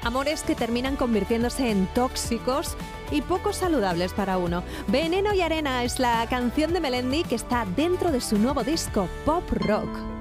Amores que terminan convirtiéndose en tóxicos y poco saludables para uno. Veneno y arena es la canción de Melendi que está dentro de su nuevo disco Pop Rock.